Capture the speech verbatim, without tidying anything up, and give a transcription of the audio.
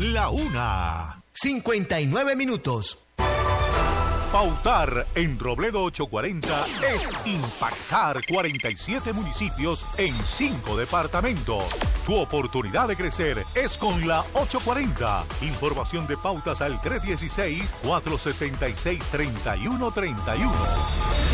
la una. cincuenta y nueve minutos. Pautar en Robledo ochocientos cuarenta es impactar cuarenta y siete municipios en cinco departamentos. Tu oportunidad de crecer es con la ochocientos cuarenta. Información de pautas al tres uno seis, cuatro siete seis, tres uno tres uno.